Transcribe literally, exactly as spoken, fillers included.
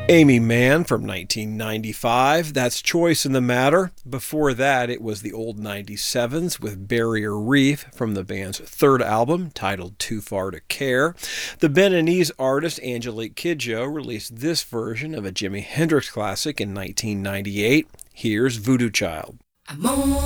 Amy Mann from nineteen ninety-five. That's Choice in the Matter. Before that, it was the old ninety-sevens with Barrier Reef from the band's third album, titled Too Far to Care. The Beninese artist Angelique Kidjo released this version of a Jimi Hendrix classic in nineteen ninety-eight. Here's Voodoo Child.